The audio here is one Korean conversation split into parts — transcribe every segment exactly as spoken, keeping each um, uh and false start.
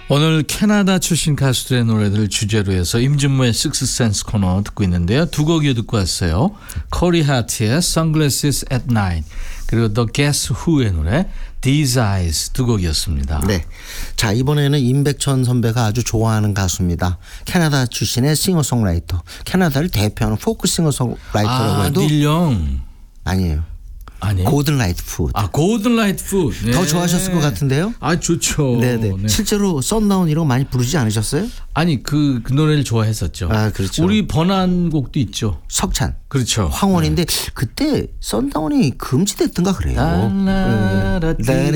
오늘 캐나다 출신 가수들의 노래들을 주제로 해서 임진모의 Sixth Sense 코너 듣고 있는데요. 두 곡이 듣고 왔어요. 코리 하트의 Sunglasses at Night 그리고 The Guess Who의 노래 These Eyes 두 곡이었습니다. 네, 자 이번에는 임백천 선배가 아주 좋아하는 가수입니다. 캐나다 출신의 싱어송라이터, 캐나다를 대표하는 포크 싱어송라이터라고 아, 해도 닐 영. 아니에요. 아니. 고든 라이트 푸드. 아, 고든 라이트 푸드. 네. 더 좋아하셨을 것 같은데요? 아, 좋죠. 네네. 네. 실제로 썬다운 이런 거 많이 부르지 않으셨어요? 아니, 그, 그 노래를 좋아했었죠. 아, 그렇죠. 우리 번안 곡도 있죠. 석찬. 그렇죠. 황원인데 네. 그때 썬다운이 금지됐던가 그래요. 네.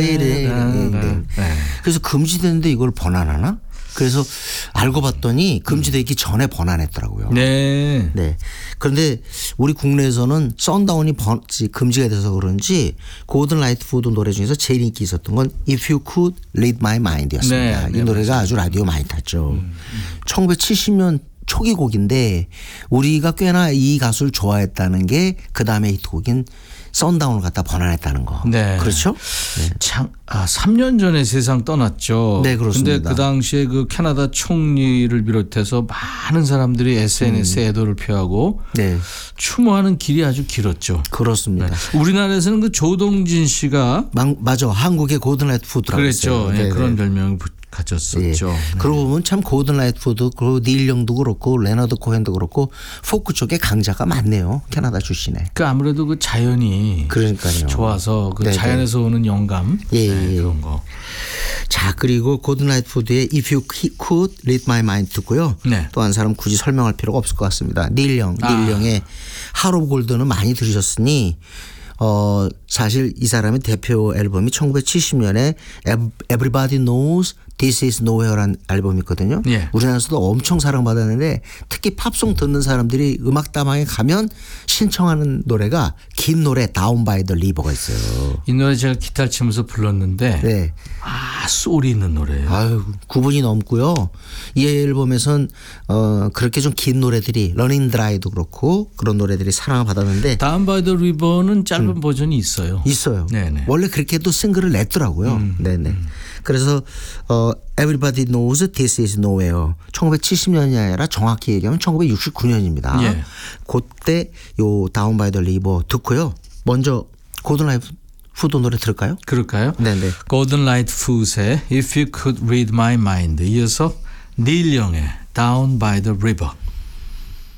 네. 그래서 금지됐는데 이걸 번안하나? 그래서 알고 봤더니 금지되기 전에 번안했더라고요. 네. 네. 그런데 우리 국내에서는 썬다운이 번, 금지가 돼서 그런지 고든 라이트 푸드 노래 중에서 제일 인기 있었던 건 If You Could Read My Mind였습니다. 네, 이 네, 노래가 맞습니다. 아주 라디오 많이 탔죠. 음, 음. 천구백칠십 년 초기 곡인데 우리가 꽤나 이 가수를 좋아했다는 게 그 다음에 히트곡인 썬다운을 갖다 번안했다는 거. 네. 그렇죠? 네. 참, 아, 삼 년 전에 세상 떠났죠. 네, 그렇습니다. 근데 그 당시에 그 캐나다 총리를 비롯해서 많은 사람들이 에스엔에스에 음. 애도를 표하고 네. 추모하는 길이 아주 길었죠. 그렇습니다. 네. 우리나라에서는 그 조동진 씨가 막, 맞아. 한국의 고든 라이트 푸드라고 그랬죠. 했어요. 네, 그런 별명을 가졌었죠. 예. 네. 그러고 보면 참 고든 라이트 푸드 그리고 닐 영도 그렇고 레너드 코헨도 그렇고 포크 쪽에 강자가 많네요. 캐나다 출신에. 그 아무래도 그 자연이 그러니까요. 좋아서 그 네네. 자연에서 오는 영감 예, 네, 예. 그런 거. 자 그리고 고든 라이트 푸드의 If You Could Read My Mind 듣고요. 네. 또 한 사람 굳이 설명할 필요가 없을 것 같습니다. 닐 영, 아. 닐 영의 Heart of Gold는 많이 들으셨으니 어 사실 이 사람의 대표 앨범이 천구백칠십 년에 Everybody Knows This Is Nowhere라는 앨범이 있거든요. 예. 우리나라에서도 엄청 사랑받았는데 특히 팝송 듣는 사람들이 음악다방에 가면 신청하는 노래가 긴 노래 Down by the River가 있어요. 이 노래 제가 기타를 치면서 불렀는데 네. 아 소리 있는 노래예요. 아유, 구 분이 넘고요. 이 앨범에선 어 그렇게 좀 긴 노래들이 러닝 드라이도 그렇고 그런 노래들이 사랑을 받았는데 다운 바이 더 리버는 짧은 음. 버전이 있어요. 있어요. 네네. 원래 그렇게도 싱글을 냈더라고요. 음. 네네. 음. 그래서 어 Everybody Knows This Is Nowhere 천구백칠십 년이 아니라 정확히 얘기하면 천구백육십구 년입니다. 예. 그때 요 다운 바이 더 리버 듣고요. 먼저 고든 라이트 푸드 노래 들을까요? 그럴까요? 네네. 고든 라이트 푸드의 If You Could Read My Mind 이어서 닐 영의 Down by the River.